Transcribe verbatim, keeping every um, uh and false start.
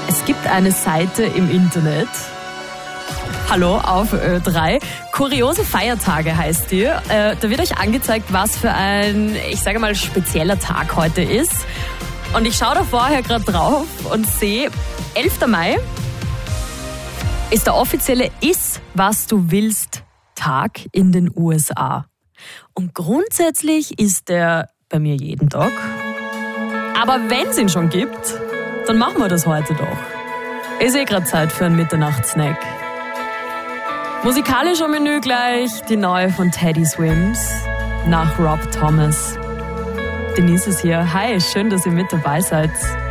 Es gibt eine Seite im Internet, hallo, auf Ö drei, Kuriose Feiertage heißt die. Äh, da wird euch angezeigt, was für ein, ich sage mal, spezieller Tag heute ist. Und ich schaue da vorher gerade drauf und sehe, elfter Mai ist der offizielle Iss, was du willst Tag in den U S A. Und grundsätzlich ist der bei mir jeden Tag. Aber wenn es ihn schon gibt, dann machen wir das heute doch. Ist eh gerade Zeit für einen Mitternachtssnack. Musikalischer Menü gleich, die neue von Teddy Swims nach Rob Thomas. Denise ist hier. Hi, schön, dass ihr mit dabei seid.